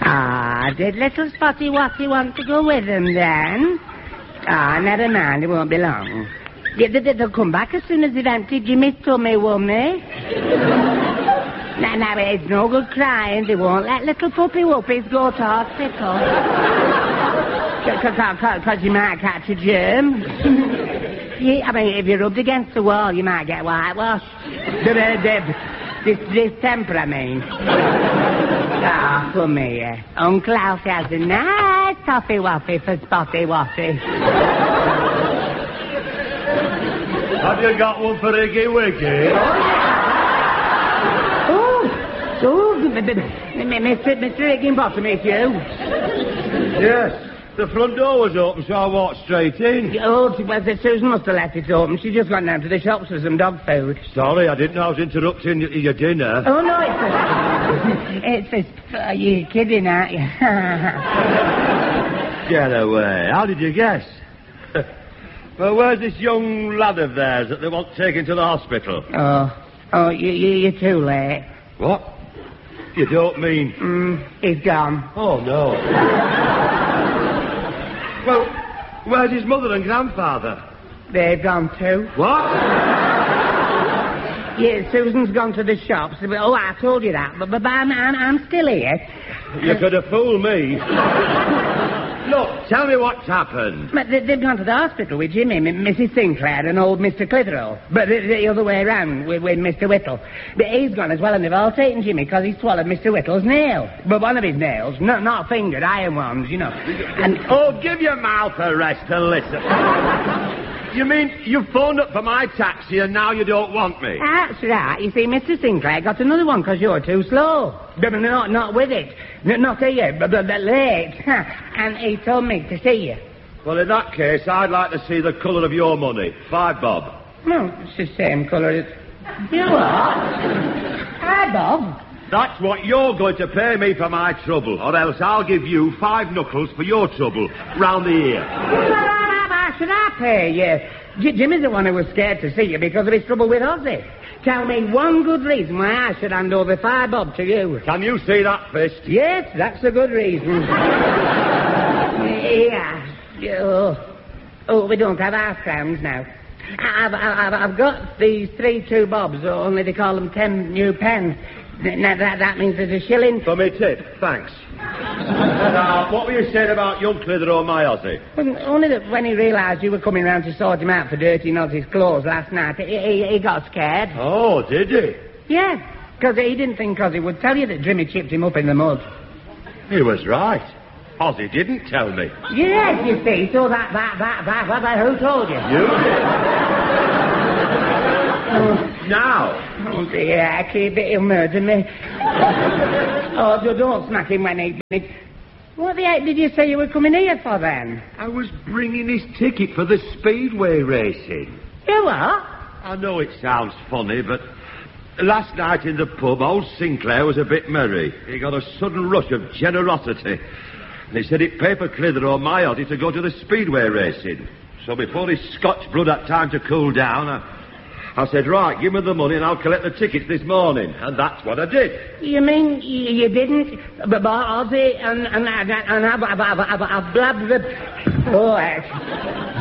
Ah, did little Spotty Watty want to go with him then? Ah, never mind, it won't be long. They'll come back as soon as they've emptied Jimmy's tummy, won't they? Now, it's no good crying. They won't let little puppy whoopies go to hospital. Because you might catch a germ. I mean, if you're rubbed against the wall, you might get whitewashed. This temper, I mean. Ah, come here. Uncle Alfie has a nice toffee waffy for Spotty Waffy. Have you got one for Iggy Wiggy? Mr. Higginbottom, it's you. Yes. The front door was open, so I walked straight in. Oh, well, Susan must have left it open. She just went down to the shops for some dog food. Sorry, I didn't know I was interrupting your dinner. Oh, no, it's you're kidding, aren't you? Get away. How did you guess? Well, where's this young lad of theirs that they want taken to the hospital? Oh, you're too late. What? You don't mean... He's gone. Oh, no. Well, where's his mother and grandfather? They've gone too. What? Yeah, Susan's gone to the shops. Oh, I told you that, but I'm still here. You could have fooled me. Look, tell me what's happened. But they've gone to the hospital with Jimmy, Mrs. Sinclair and old Mr. Clitheroe. But the other way around with Mr. Whittle. But he's gone as well, and they've all taken Jimmy because he swallowed Mr. Whittle's nail. But one of his nails, not fingered, iron ones, you know. And oh, give your mouth a rest and listen. You mean you phoned up for my taxi and now you don't want me? That's right. You see, Mr. Sinclair got another one because you're too slow. But not with it. Not here, but late. And he told me to see you. Well, in that case, I'd like to see the colour of your money. 5 bob. No, it's the same colour as... You what? 5 bob? That's what you're going to pay me for my trouble, or else I'll give you 5 knuckles for your trouble, round the ear. Why should I pay you? Jimmy's the one who was scared to see you because of his trouble with Ozzy. Tell me one good reason why I should hand over 5 bob to you. Can you see that fist? Yes, that's a good reason. Yeah. Oh, we don't have half crowns now. I've got these 3 2-bobs, only they call them 10 new pence. Now, that means there's a shilling. For me tip, thanks. Now, what were you saying about young Clitheroe, my Ozzy? Well, only that when he realised you were coming round to sort him out for dirtying Ozzy's clothes last night, he got scared. Oh, did he? Yeah, because he didn't think Ozzy would tell you that Jimmy chipped him up in the mud. He was right. Ozzy didn't tell me. Yes, you see, so that, who told you? You did. Now. Oh, dear, keep it, he'll murder me. Oh, don't smack him when he... What the heck did you say you were coming here for, then? I was bringing his ticket for the speedway racing. You what? I know it sounds funny, but last night in the pub, old Sinclair was a bit merry. He got a sudden rush of generosity. And he said he'd pay for Clitheroe my Ozzy to go to the speedway racing. So before his Scotch blood had time to cool down, I said, right, give me the money and I'll collect the tickets this morning. And that's what I did. You mean you didn't? But Ozzy and I've blabbed the... Oh,